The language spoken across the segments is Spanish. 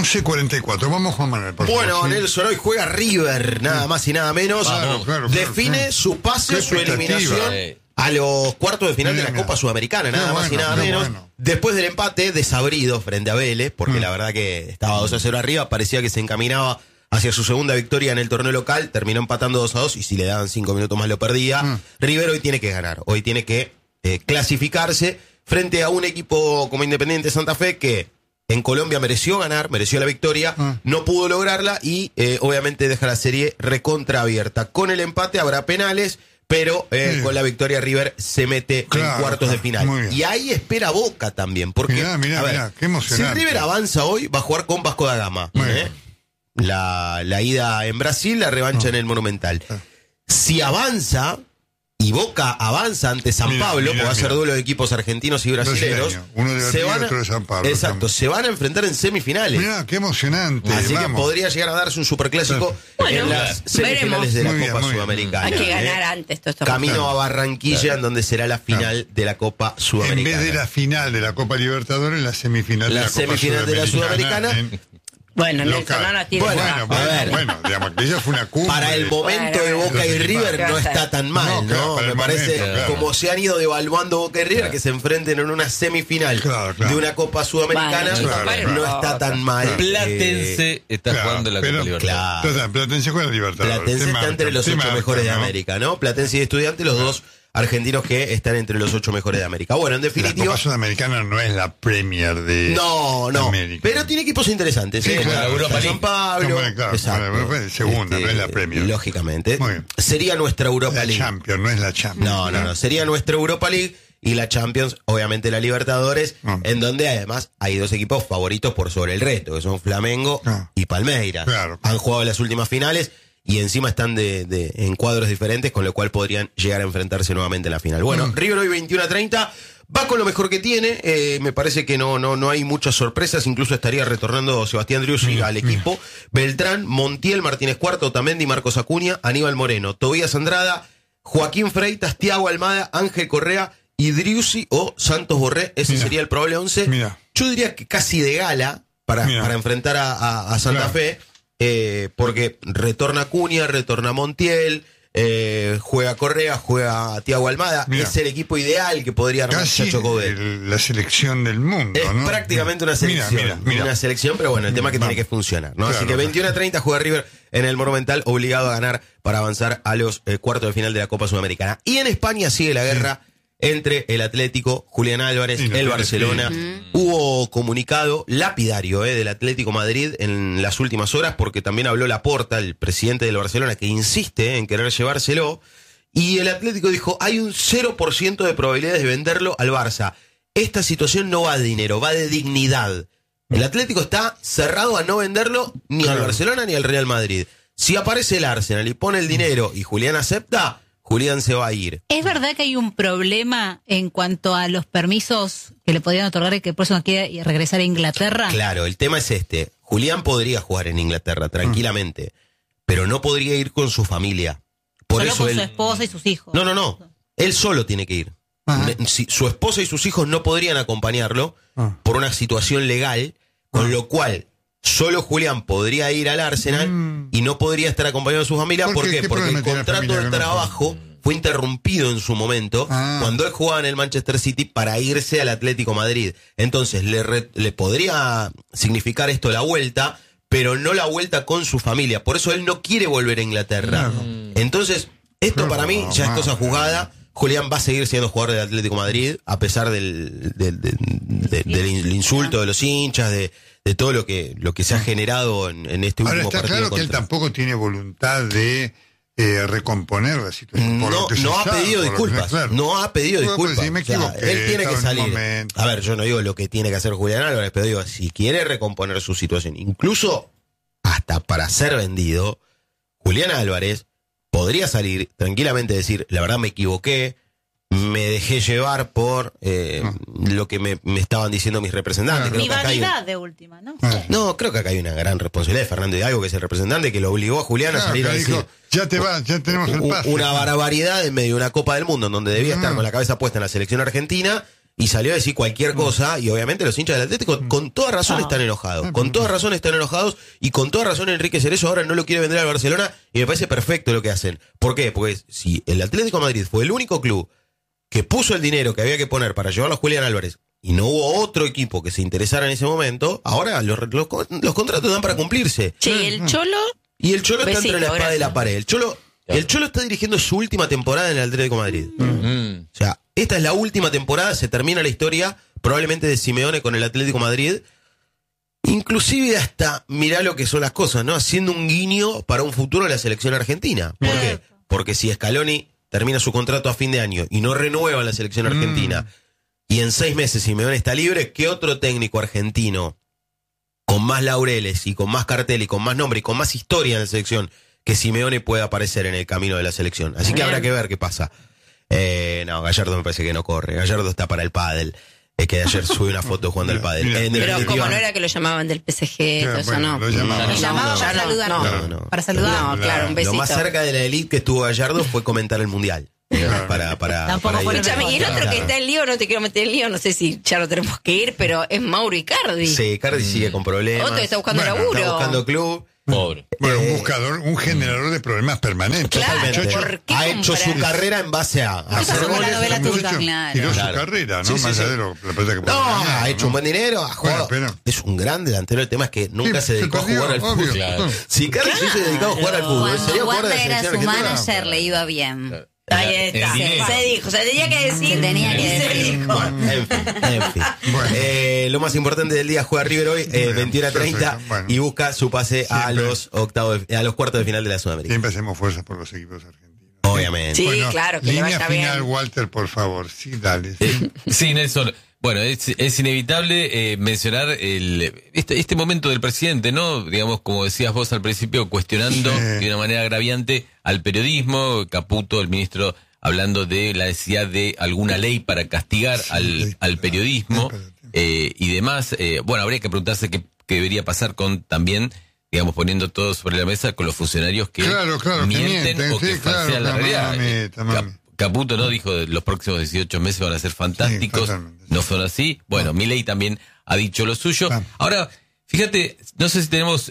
11:44. Vamos, Juan Manuel, por favor. Bueno, Nelson, hoy juega River, nada más y nada menos. Claro, define su pase, su eliminación a los cuartos de final de la Copa Sudamericana, nada más y nada menos. Después del empate desabrido frente a Vélez, porque la verdad que estaba 2-0 arriba, parecía que se encaminaba hacia su segunda victoria en el torneo local, terminó empatando 2-2 y si le daban 5 minutos más lo perdía. River hoy tiene que ganar, hoy tiene que clasificarse frente a un equipo como Independiente Santa Fe que en Colombia mereció ganar, mereció la victoria, no pudo lograrla y obviamente deja la serie recontra abierta. Con el empate habrá penales, pero con la victoria River se mete en cuartos de final. Y ahí espera Boca también, porque mirá, qué emocionante. Si River avanza hoy, va a jugar con Vasco da Gama. La ida en Brasil, la revancha en el Monumental. Si avanza y Boca avanza ante San Pablo, porque va a ser duelo de equipos argentinos y brasileños, uno de River, otro de San Pablo. Exacto, se van a enfrentar en semifinales. Mirá, qué emocionante. Así que podría llegar a darse un superclásico en las semifinales de la Copa Sudamericana. Hay que ganar antes todo esto. Camino a Barranquilla, en donde será la final de la Copa Sudamericana. En vez de la final de la Copa Libertadores, la semifinal de la Copa semifinal de la Sudamericana. Bueno, Nelson no nos tiene bueno, digamos que ella fue una cumbre. Para el momento de Boca y River no está tan mal, ¿no? Me parece, como se han ido devaluando Boca y River, que se enfrenten en una semifinal de una Copa Sudamericana, no está tan mal. Platense está jugando la Copa Libertadores. Platense juega la Libertadores. Platense está entre los 8 mejores de América, ¿no? Platense y Estudiantes, los dos argentinos que están entre los 8 mejores de América. Bueno, en definitiva, la Copa Sudamericana no es la Premier de América. Pero tiene equipos interesantes. Sí, claro, Europa San Pablo. Segunda, no es la Premier. Lógicamente. Sería nuestra Europa League. La Champions, no es la Champions. No. Sería nuestra Europa League y la Champions, obviamente la Libertadores, en donde además hay dos equipos favoritos por sobre el resto, que son Flamengo y Palmeiras. Han jugado las últimas finales y encima están en cuadros diferentes, con lo cual podrían llegar a enfrentarse nuevamente en la final. Bueno, River hoy 21-30, va con lo mejor que tiene, me parece que no hay muchas sorpresas, incluso estaría retornando Sebastián Driussi al equipo. Beltrán, Montiel, Martínez Cuarto, Otamendi, Marcos Acuña, Aníbal Moreno, Tobías Andrada, Joaquín Freitas, Thiago Almada, Ángel Correa y Driussi o Santos Borré. Ese sería el probable 11. Yo diría que casi de gala para enfrentar a Santa Fe. Porque retorna Acuña, retorna Montiel, juega Correa, juega Thiago Almada. Es el equipo ideal que podría armar Chacho Coudet. La selección del mundo, es prácticamente una selección. Una selección, pero bueno, el tema es que tiene que funcionar, ¿no? Así que 21-30 juega River en el Monumental, obligado a ganar para avanzar a los cuartos de final de la Copa Sudamericana. Y en España sigue la guerra entre el Atlético, Julián Álvarez, el Barcelona. Hubo comunicado lapidario del Atlético Madrid en las últimas horas, porque también habló Laporta, el presidente del Barcelona, que insiste en querer llevárselo, y el Atlético dijo, hay un 0% de probabilidades de venderlo al Barça. Esta situación no va de dinero, va de dignidad. El Atlético está cerrado a no venderlo ni al Barcelona ni al Real Madrid. Si aparece el Arsenal y pone el dinero y Julián acepta, Julián se va a ir. ¿Es verdad que hay un problema en cuanto a los permisos que le podrían otorgar y que por eso no quiere regresar a Inglaterra? Claro, el tema es este. Julián podría jugar en Inglaterra tranquilamente, pero no podría ir con su familia. Solo con su esposa y sus hijos. No. Él solo tiene que ir. Su esposa y sus hijos no podrían acompañarlo por una situación legal, con lo cual solo Julián podría ir al Arsenal y no podría estar acompañado de su familia. ¿Por qué? Porque el contrato de trabajo fue interrumpido en su momento cuando él jugaba en el Manchester City para irse al Atlético Madrid. Entonces le podría significar esto la vuelta, pero no la vuelta con su familia. Por eso él no quiere volver a Inglaterra. Entonces, esto para mí ya es cosa jugada. Julián va a seguir siendo jugador del Atlético Madrid, a pesar del insulto de los hinchas, de todo lo que se ha generado en este último partido. Ahora está claro que él tampoco tiene voluntad de recomponer la situación. No ha pedido disculpas. No ha pedido disculpas. Me equivoqué, él tiene que salir. A ver, yo no digo lo que tiene que hacer Julián Álvarez, pero digo, si quiere recomponer su situación, incluso hasta para ser vendido, Julián Álvarez podría salir tranquilamente y decir, la verdad me equivoqué, me dejé llevar por lo que me estaban diciendo mis representantes. Mi vanidad de última, ¿no? No, creo que acá hay una gran responsabilidad de Fernando Hidalgo, que es el representante, que lo obligó a Julián a salir a decir, dijo, ya tenemos el pase. Una barbaridad en medio de una Copa del Mundo, en donde debía estar con la cabeza puesta en la selección argentina, y salió a decir cualquier cosa, y obviamente los hinchas del Atlético con toda razón están enojados, con toda razón están enojados, y con toda razón Enrique Cerezo ahora no lo quiere vender al Barcelona, y me parece perfecto lo que hacen. ¿Por qué? Porque si el Atlético de Madrid fue el único club que puso el dinero que había que poner para llevarlo a Julián Álvarez, y no hubo otro equipo que se interesara en ese momento, ahora los contratos dan para cumplirse. Sí, el Cholo... Y el Cholo está entre la espada y la pared. El Cholo está dirigiendo su última temporada en el Atlético de Madrid. O sea, esta es la última temporada, se termina la historia, probablemente de Simeone con el Atlético de Madrid. Inclusive hasta, mirá lo que son las cosas, ¿no? Haciendo un guiño para un futuro de la selección argentina. ¿Por qué? Porque si Scaloni termina su contrato a fin de año y no renueva en la selección argentina, y en 6 meses Simeone está libre, ¿qué otro técnico argentino con más laureles y con más cartel y con más nombre y con más historia en la selección que Simeone pueda aparecer en el camino de la selección? Así que habrá que ver qué pasa. No, Gallardo me parece que no corre. Gallardo está para el pádel. Es que ayer subí una foto jugando al pádel. Pero como no era que lo llamaban del PSG, todo eso no. Lo llamaban. Para saludar. Para saludar. No, claro, un besito. Lo más cerca de la elite que estuvo Gallardo fue comentar el Mundial. Escúchame, y el otro que está en lío, no te quiero meter en lío, no sé si ya lo tenemos que ir, pero es Mauro Icardi. Sí, Icardi sigue con problemas. Otro está buscando laburo. Está buscando club. Pobre. Bueno, un generador de problemas permanentes. Claro, Totalmente. Ha hecho su carrera en base a hacer como goles. la novela turca. Tiró su carrera, ¿no? Más allá de la plata que puede ganar, ha hecho un buen dinero, ha jugado. Bueno, es un gran delantero. El tema es que nunca se dedicó a jugar al fútbol. Claro. Si Icardi se hubiese dedicado a jugar al fútbol, sería Cuando jugador de la Wanda era selección su argentina. manager, le iba bien. Ahí está. Se dijo, se tenía que decir. Tenía que Se decir. dijo. En fin. Bueno. Lo más importante del día, juega River hoy, 21:30, perfecto. Bueno. y busca su pase a Siempre. los cuartos de final de la Sudamericana. Siempre hacemos fuerza por los equipos argentinos. Obviamente. Sí, Bueno, claro, que le línea vaya final, bien. Walter, por favor. Sí, dale. Sí. Sí, Nelson. Bueno, es inevitable mencionar este momento del presidente, ¿no? Digamos, como decías vos al principio, cuestionando de una manera agraviante al periodismo. Caputo, el ministro, hablando de la necesidad de alguna ley para castigar al periodismo y demás. Bueno, habría que preguntarse qué debería pasar con también, digamos, poniendo todo sobre la mesa con los funcionarios que mienten o que falsean la realidad. Caputo no dijo los próximos 18 meses van a ser fantásticos, no son así. Bueno, Milei también ha dicho lo suyo. Ahora, fíjate, no sé si tenemos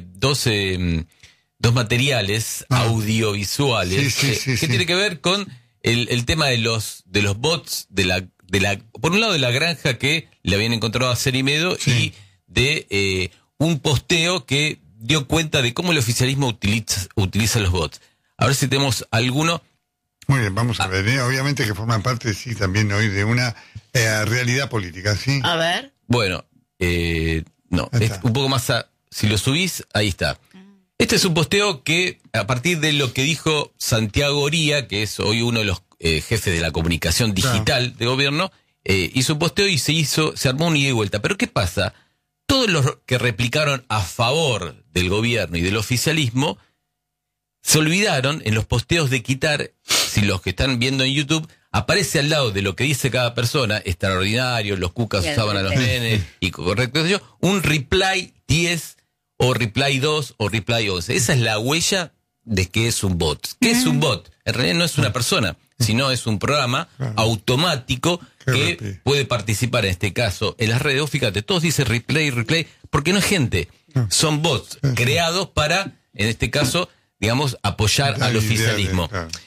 dos materiales audiovisuales que tiene que ver con el tema de los bots de la por un lado de la granja que le habían encontrado a Cerimedo y de un posteo que dio cuenta de cómo el oficialismo utiliza los bots. A ver si tenemos alguno. Muy bien, vamos a ver. Obviamente que forman parte, también hoy de una realidad política, ¿sí? A ver. Bueno, no, es un poco más... si lo subís, ahí está. Este es un posteo que, a partir de lo que dijo Santiago Oría, que es hoy uno de los jefes de la comunicación digital de gobierno, hizo un posteo y se armó un ida y vuelta. Pero ¿qué pasa? Todos los que replicaron a favor del gobierno y del oficialismo se olvidaron en los posteos de quitar, si los que están viendo en YouTube, aparece al lado de lo que dice cada persona, extraordinario, los cucas usaban a los nenes, y correcto, un reply 10, o reply 2, o reply 11. Esa es la huella de que es un bot. ¿Qué es un bot? En realidad no es una persona, sino es un programa automático que puede participar, en este caso, en las redes. Fíjate, todos dicen replay, porque no es gente, son bots creados para, en este caso, digamos, apoyar al oficialismo.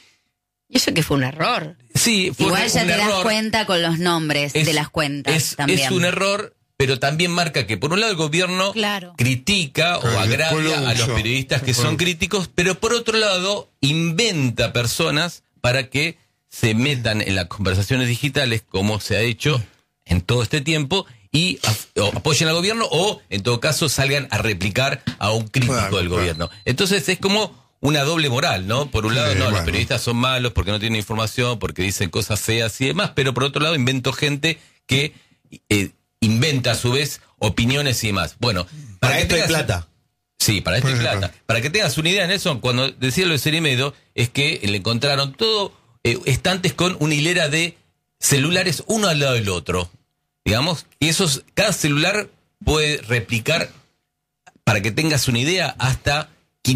¿Y eso que fue un error? Sí, fue igual ya un te error. Das cuenta con los nombres de las cuentas también. Es un error, pero también marca que por un lado el gobierno critica o agravia a los periodistas que son críticos, pero por otro lado inventa personas para que se metan en las conversaciones digitales, como se ha hecho en todo este tiempo, y apoyen al gobierno o, en todo caso, salgan a replicar a un crítico del gobierno. Entonces es como una doble moral, ¿no? Por un lado, los periodistas son malos porque no tienen información, porque dicen cosas feas y demás, pero por otro lado invento gente que inventa a su vez opiniones y demás. Bueno, para esto hay plata. Sí, para esto hay plata. Para que tengas una idea, Nelson, cuando decía lo de Cerimedo, es que le encontraron todo estantes con una hilera de celulares uno al lado del otro, digamos, y cada celular puede replicar, para que tengas una idea, hasta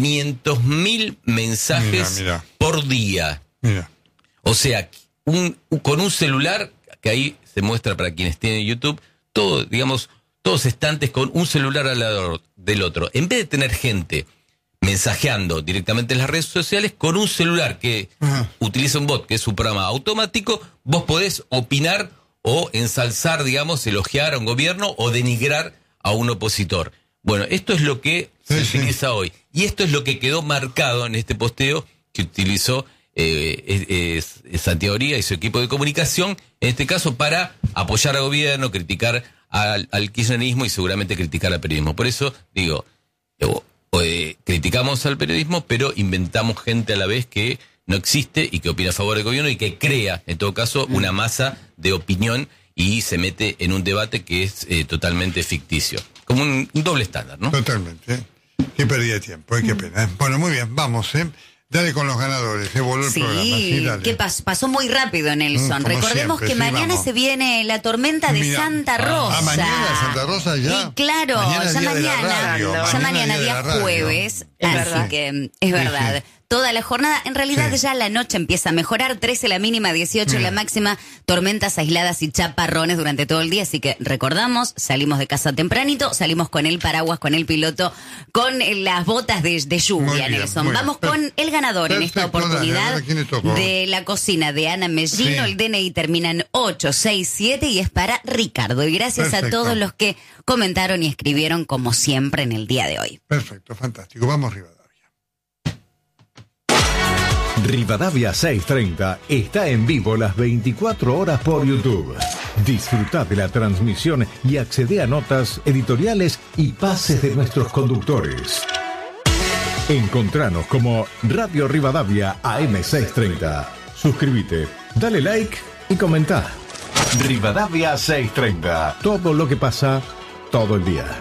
500.000 mensajes por día. O sea, con un celular, que ahí se muestra para quienes tienen YouTube, todos estantes con un celular al lado del otro. En vez de tener gente mensajeando directamente en las redes sociales, con un celular que utiliza un bot, que es su programa automático, vos podés opinar o ensalzar, elogiar a un gobierno o denigrar a un opositor. Bueno, esto es lo que se utiliza hoy. Y esto es lo que quedó marcado en este posteo que utilizó Santiago Oría y su equipo de comunicación, en este caso para apoyar al gobierno, criticar al kirchnerismo y seguramente criticar al periodismo. Por eso digo, criticamos al periodismo, pero inventamos gente a la vez que no existe y que opina a favor del gobierno y que crea, en todo caso, una masa de opinión y se mete en un debate que es totalmente ficticio. Como un doble estándar, ¿no? Totalmente. Qué pérdida de tiempo, qué pena. Bueno, muy bien, vamos, Dale con los ganadores, voló el programa. Sí, dale. ¿Qué pasó muy rápido, Nelson? Recordemos siempre, que mañana se viene la tormenta de Santa Rosa. Mañana Santa Rosa ya. Y claro, mañana día jueves, así que es verdad. Sí. Toda la jornada, en realidad ya la noche empieza a mejorar, 13 la mínima, 18 la máxima, tormentas aisladas y chaparrones durante todo el día, así que recordamos, salimos de casa tempranito, salimos con el paraguas, con el piloto, con las botas de lluvia, Nelson. Vamos con el ganador en esta oportunidad de la cocina de Ana Mellino, el DNI termina en 867 y es para Ricardo. Y gracias a todos los que comentaron y escribieron como siempre en el día de hoy. Perfecto, fantástico, vamos Rivadavia. Rivadavia 630 está en vivo las 24 horas por YouTube. Disfruta de la transmisión y accede a notas, editoriales y pases de nuestros conductores. Encontranos como Radio Rivadavia AM630. Suscríbete, dale like y comenta. Rivadavia 630. Todo lo que pasa, todo el día.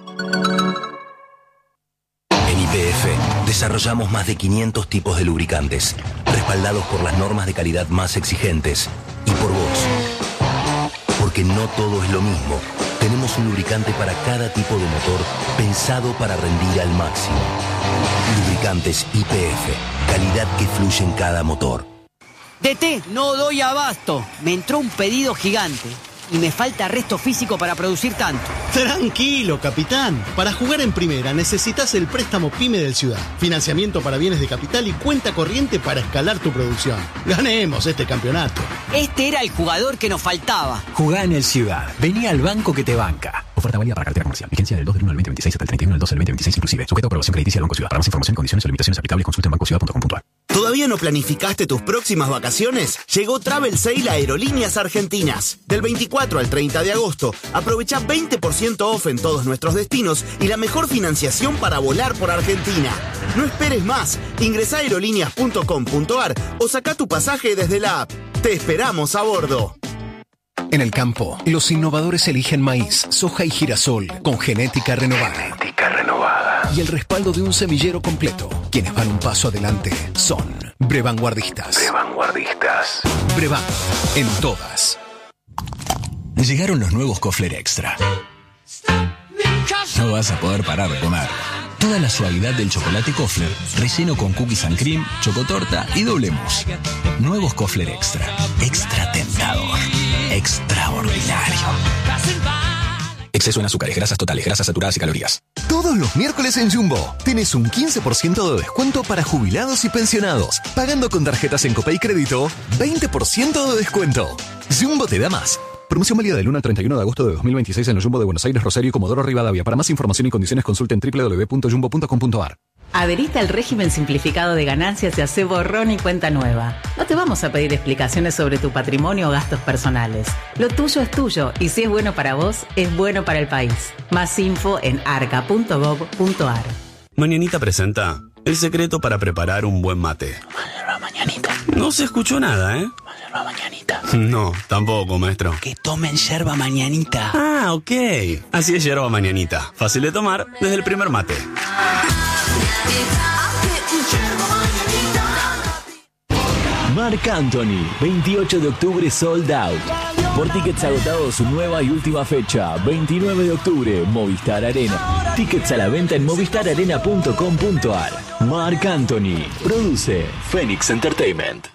En YPF desarrollamos más de 500 tipos de lubricantes, respaldados por las normas de calidad más exigentes y por vos. Porque no todo es lo mismo. Tenemos un lubricante para cada tipo de motor pensado para rendir al máximo. Lubricantes YPF, calidad que fluye en cada motor. DT, no doy abasto. Me entró un pedido gigante y me falta resto físico para producir tanto. Tranquilo, capitán. Para jugar en primera necesitas el préstamo PYME del Ciudad. Financiamiento para bienes de capital y cuenta corriente para escalar tu producción. Ganemos este campeonato. Este era el jugador que nos faltaba. Jugá en el Ciudad. Vení al banco que te banca. Oferta válida para cartera comercial. Vigencia del 2 del 1 al 2026 hasta el 31 del 12 del 2026 inclusive. Sujeto a aprobación crediticia del Banco Ciudad. Para más información, condiciones o limitaciones aplicables, consulta en bancociudad.com.ar. ¿Todavía no planificaste tus próximas vacaciones? Llegó Travel Sale a Aerolíneas Argentinas. Del 24 al 30 de agosto, aprovecha 20% off en todos nuestros destinos y la mejor financiación para volar por Argentina. No esperes más. Ingresá a aerolíneas.com.ar o saca tu pasaje desde la app. Te esperamos a bordo. En el campo, los innovadores eligen maíz, soja y girasol con genética renovada. Y el respaldo de un semillero completo. Quienes van un paso adelante son Brevanguardistas. Brevan, en todas. Llegaron los nuevos Kofler Extra. No vas a poder parar de comer. Toda la suavidad del chocolate Kofler, relleno con cookies and cream, chocotorta y doble mousse. Nuevos Kofler Extra. Extra tentador. Extraordinario. Exceso en azúcares, grasas totales, grasas saturadas y calorías. Todos los miércoles en Jumbo tenés un 15% de descuento para jubilados y pensionados. Pagando con tarjetas en Copay Crédito, 20% de descuento. Jumbo te da más. Promoción válida del 1 al 31 de agosto de 2026 en el Jumbo de Buenos Aires, Rosario y Comodoro Rivadavia. Para más información y condiciones consulten www.jumbo.com.ar. Adherite al régimen simplificado de ganancias y hace borrón y cuenta nueva. No te vamos a pedir explicaciones sobre tu patrimonio o gastos personales. Lo tuyo es tuyo y si es bueno para vos, es bueno para el país. Más info en arca.gov.ar. Mañanita presenta el secreto para preparar un buen mate. Mañanita. No se escuchó nada, ¿eh? Mañanita. No, tampoco, maestro. Que tomen yerba mañanita. Ah, ok. Así es yerba mañanita. Fácil de tomar desde el primer mate. Marc Anthony, 28 de octubre sold out. Por tickets agotados, su nueva y última fecha, 29 de octubre, Movistar Arena. Tickets a la venta en movistararena.com.ar. Marc Anthony, produce Phoenix Entertainment.